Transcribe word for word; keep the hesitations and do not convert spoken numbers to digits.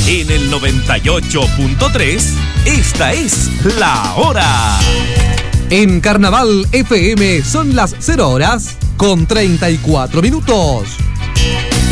En el noventa y ocho punto tres, esta es La Hora. En Carnaval F M son las cero horas con treinta y cuatro minutos.